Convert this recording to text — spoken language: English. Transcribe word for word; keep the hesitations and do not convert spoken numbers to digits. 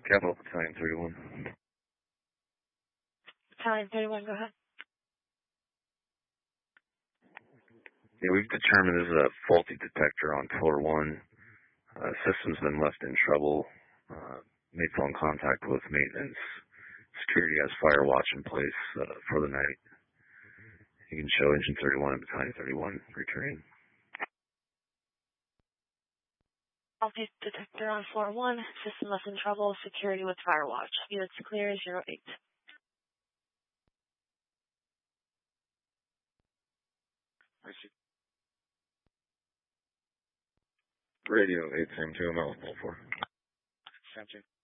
Capital Battalion thirty-one. Battalion thirty-one, go ahead. Yeah, we've determined there's a faulty detector on floor one. Uh, system's been left in trouble. Uh, made phone contact with maintenance. Security has fire watch in place uh, for the night. You can show Engine thirty-one and Battalion thirty-one returning. Faulty detector on floor one. System left in trouble. Security with fire watch. Units clear, zero eight. I see. Radio eight Sam two, I'm out with four. Sam two.